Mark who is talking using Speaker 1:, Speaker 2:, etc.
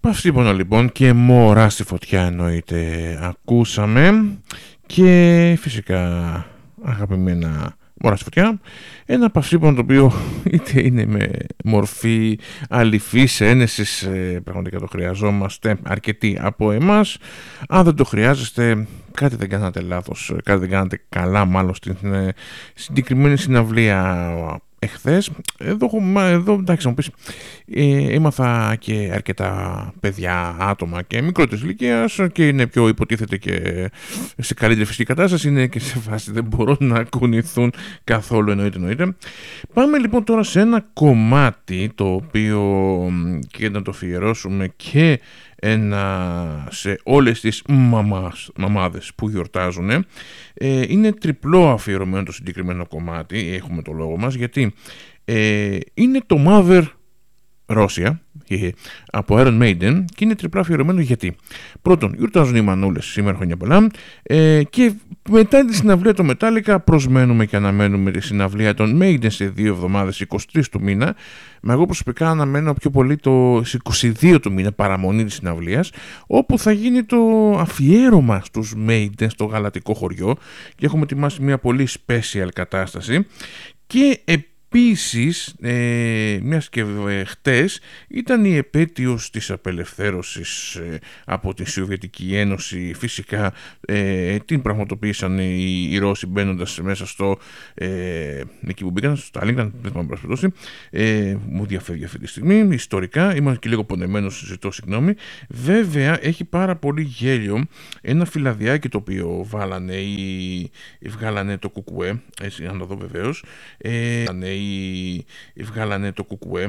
Speaker 1: Παυσίπονα λοιπόν και μωρά στη φωτιά εννοείται ακούσαμε και φυσικά αγαπημένα μωρά στη φωτιά, ένα παυσίπονο το οποίο είτε είναι με μορφή αληφής ένεσης, πραγματικά το χρειαζόμαστε αρκετοί από εμάς. Αν δεν το χρειάζεστε, κάτι δεν κάνατε λάθος, κάτι δεν κάνατε καλά μάλλον στην συγκεκριμένη συναυλία εχθές. Εδώ εντάξει, μου πεις, έμαθα και αρκετά παιδιά, άτομα και μικρότερης ηλικίας και είναι πιο υποτίθεται και σε καλύτερη φυσική κατάσταση, είναι και σε φάση δεν μπορούν να κουνηθούν καθόλου, εννοείται. Πάμε λοιπόν τώρα σε ένα κομμάτι το οποίο και να το αφιερώσουμε και σε όλες τις μαμάδες που γιορτάζουν. Είναι τριπλό αφιερωμένο το συγκεκριμένο κομμάτι, έχουμε το λόγο μας, γιατί είναι το Mother Russia από Iron Maiden και είναι τριπλά αφιερωμένο γιατί πρώτον γιορτάζουν οι μανούλες σήμερα, χρόνια πολλά, και μετά τη συναυλία των Metallica προσμένουμε και αναμένουμε τη συναυλία των Maiden σε 2 εβδομάδες, 23 του μήνα. Μα εγώ προσωπικά αναμένω πιο πολύ το 22 του μήνα, παραμονή της συναυλίας, όπου θα γίνει το αφιέρωμα στους Maiden στο γαλατικό χωριό και έχουμε ετοιμάσει μια πολύ special κατάσταση. Και επίσης, μιας και χτες ήταν η επέτειος της απελευθέρωσης από τη Σοβιετική Ένωση, φυσικά την πραγματοποίησαν οι Ρώσοι μπαίνοντας μέσα στο εκεί που μπήκαν, στο Στάλινγκραντ, δεν θυμάμαι προσφέρωση, μου διαφεύγει αυτή τη στιγμή, ιστορικά, είμαι και λίγο πονεμένος, ζητώ συγγνώμη. Βέβαια έχει πάρα πολύ γέλιο ένα φυλαδιάκι το οποίο βγάλανε το κουκουέ, έτσι να το δω βεβαίως, βγάλανε το κουκουέ